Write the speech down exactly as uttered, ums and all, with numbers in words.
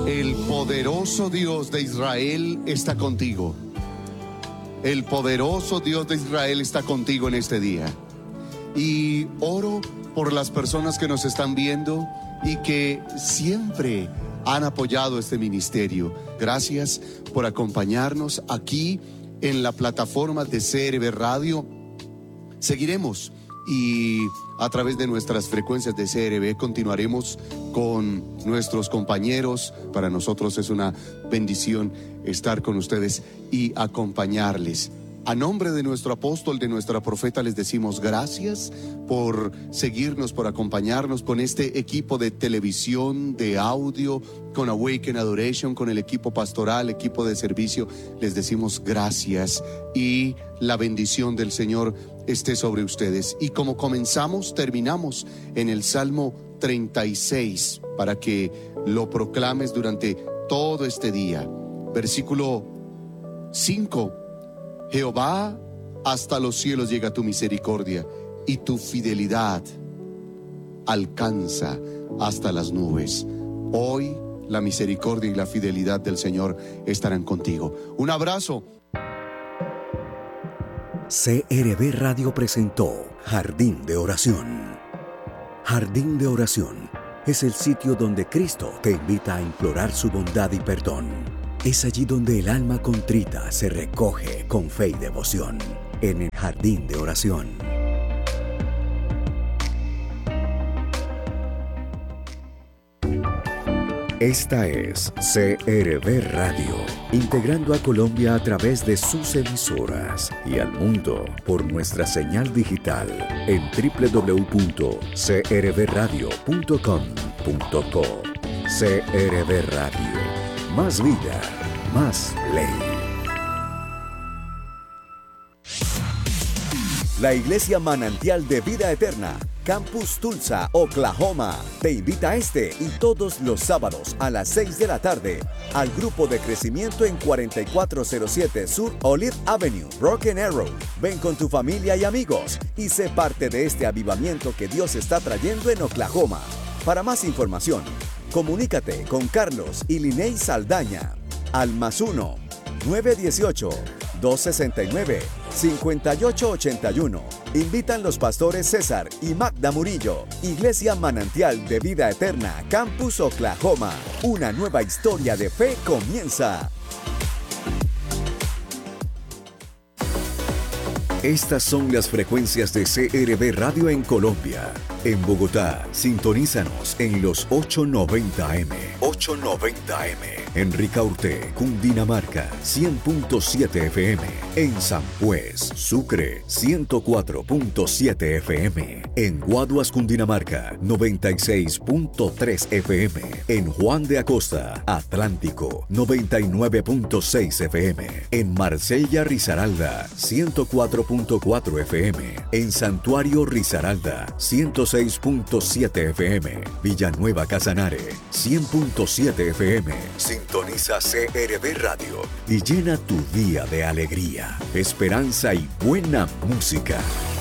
El poderoso Dios de Israel está contigo. El poderoso Dios de Israel está contigo en este día. Y oro por las personas que nos están viendo y que siempre han apoyado este ministerio. Gracias por acompañarnos aquí en la plataforma de C R B Radio. Seguiremos y a través de nuestras frecuencias de C R B continuaremos con nuestros compañeros. Para nosotros es una bendición estar con ustedes y acompañarles. A nombre de nuestro apóstol, de nuestra profeta, les decimos gracias por seguirnos, por acompañarnos con este equipo de televisión, de audio, con Awaken Adoration, con el equipo pastoral, equipo de servicio. Les decimos gracias y la bendición del Señor esté sobre ustedes. Y como comenzamos, terminamos en el Salmo treinta y seis, para que lo proclames durante todo este día. Versículo cinco. Jehová, hasta los cielos llega tu misericordia, y tu fidelidad alcanza hasta las nubes. Hoy la misericordia y la fidelidad del Señor estarán contigo. Un abrazo. C R B Radio presentó Jardín de Oración. Jardín de Oración es el sitio donde Cristo te invita a implorar su bondad y perdón. Es allí donde el alma contrita se recoge con fe y devoción, en el Jardín de Oración. Esta es C R B Radio, integrando a Colombia a través de sus emisoras y al mundo por nuestra señal digital en doble u doble u doble u punto c r b radio punto com punto co. C R B Radio. Más vida, más ley. La Iglesia Manantial de Vida Eterna, Campus Tulsa, Oklahoma, te invita a este y todos los sábados a las seis de la tarde al grupo de crecimiento en cuarenta y cuatro cero siete Sur Olive Avenue, Broken Arrow. Ven con tu familia y amigos y sé parte de este avivamiento que Dios está trayendo en Oklahoma. Para más información, comunícate con Carlos y Liney Saldaña al más uno, nueve uno ocho, dos seis nueve, cinco ocho ocho uno. Invitan los pastores César y Magda Murillo. Iglesia Manantial de Vida Eterna, Campus Oklahoma. Una nueva historia de fe comienza. Estas son las frecuencias de C R B Radio en Colombia. En Bogotá, sintonízanos en los ochocientos noventa eme. ochocientos noventa eme. En Ricaurte, Cundinamarca, cien punto siete F M. En San Juez, Sucre, ciento cuatro punto siete F M. En Guaduas, Cundinamarca, noventa y seis punto tres F M. En Juan de Acosta, Atlántico, noventa y nueve punto seis F M. En Marsella, Risaralda, ciento cuatro punto cuatro F M. En Santuario, Risaralda, ciento seis punto siete F M. Villanueva, Casanare, cien punto siete F M. Sintoniza C R B Radio y llena tu día de alegría, esperanza y buena música.